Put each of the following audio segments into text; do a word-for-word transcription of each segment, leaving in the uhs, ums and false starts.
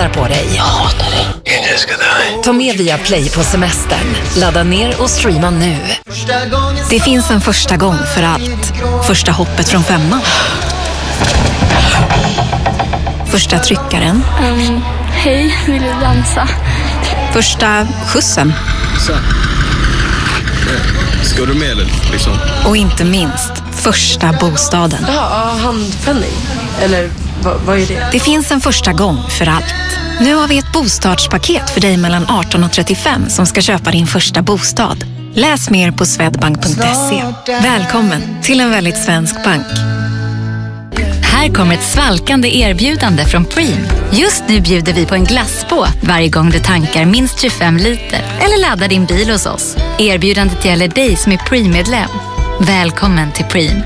väntar på dig. Jag hatar dig. Jag älskar dig. Ta med Viaplay på semestern. Ladda ner och streama nu. Det finns en första gång för allt. Första hoppet från femman. Första tryckaren. Um, hej, vill du dansa? Första skjutsen. Så. Ska du med eller liksom? Och inte minst, första bostaden. Ja, handpenning. Eller vad, vad är det? Det finns en första gång för allt. Nu har vi ett bostadspaket för dig mellan arton och trettiofem som ska köpa din första bostad. Läs mer på swedbank punkt se. Välkommen till en väldigt svensk bank. Här kommer ett svalkande erbjudande från Preem. Just nu bjuder vi på en glassbåt varje gång du tankar minst tjugofem liter eller laddar din bil hos oss. Erbjudandet gäller dig som är Preem-medlem. Välkommen till Preem.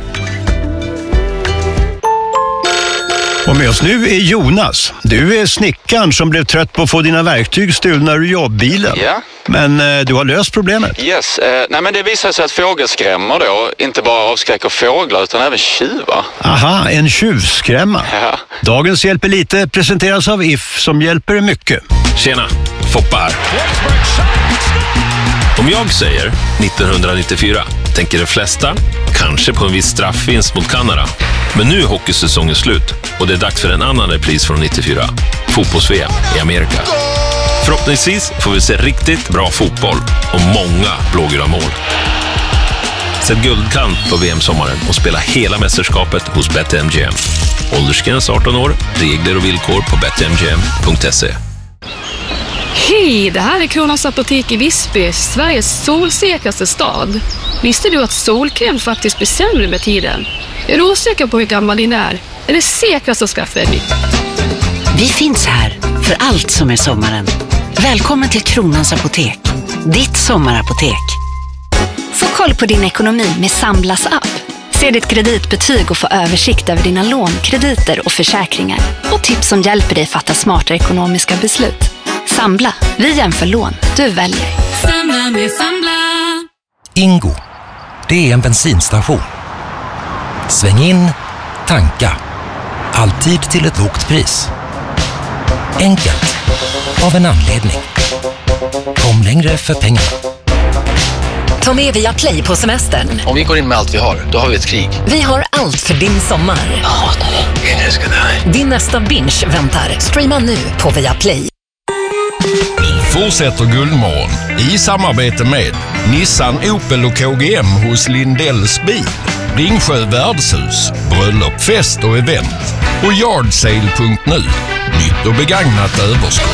Och med oss nu är Jonas. Du är snickaren som blev trött på att få dina verktyg stulna ur jobbbilen. Ja. Men eh, du har löst problemet. Yes. Eh, nej men det visar sig att fågelskrämmor då inte bara avskräcker fåglar utan även tjuvar. Aha, en tjuvskrämma. Ja. Dagens Hjälper lite presenteras av If som hjälper mycket. Tjena, Foppa här. Om jag säger nittonhundranittiofyra tänker de flesta kanske på en viss straffvinst mot Kanada. Men nu är hockeysäsongen slut och det är dags för en annan repris från nittiofyra. Fotbolls-V M i Amerika. Förhoppningsvis får vi se riktigt bra fotboll och många blågula mål. Sätt guldkant på V M-sommaren och spela hela mästerskapet hos BetMGM. Åldersgräns arton år, regler och villkor på bet m g m punkt se. Hej, det här är Kronans apotek i Visby, Sveriges solsäkraste stad. Visste du att solkräm faktiskt blir sämre med tiden? Är du osäker på hur gammal din är? Är det säkrast att skaffa en ny? Vi finns här för allt som är sommaren. Välkommen till Kronans apotek. Ditt sommarapotek. Få koll på din ekonomi med Samblas app. Se ditt kreditbetyg och få översikt över dina lån, krediter och försäkringar. Och tips som hjälper dig fatta smarta ekonomiska beslut. Sambla, vi jämför lån, du väljer. Sambla med Sambla. Ingo, det är en bensinstation. Sväng in, tanka. Alltid till ett lågt pris. Enkelt, av en anledning. Kom längre för pengarna. Ta med Viaplay på semestern. Om vi går in med allt vi har, då har vi ett krig. Vi har allt för din sommar. Jag hatar dig. Jag älskar dig. Din nästa binge väntar. Streama nu på Viaplay. Vi fortsätter Guldmorgon i samarbete med Nissan, Opel och K G M hos Lindells bil, Ringsjö värdshus, bröllop, fest och event och yardsale punkt nu. Nytt och begagnat överskott.